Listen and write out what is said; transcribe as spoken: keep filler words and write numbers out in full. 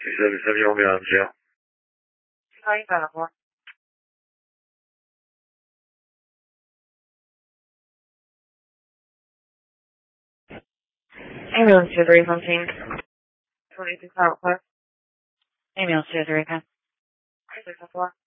service avion Béranger. Sorry, Baltimore. Ambulance to the refund team. twenty-two Southwest. Ambulance to the refund. three six four.